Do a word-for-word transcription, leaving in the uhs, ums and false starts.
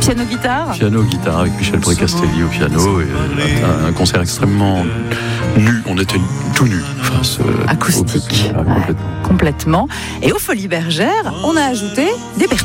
Piano-guitare Piano-guitare avec Michel Précastelli au piano. Et un, un concert extrêmement nu. On était tout nus. Face, acoustique. Au, voilà, complètement. Ouais, complètement. Et aux Folies Bergères, on a ajouté des bergers.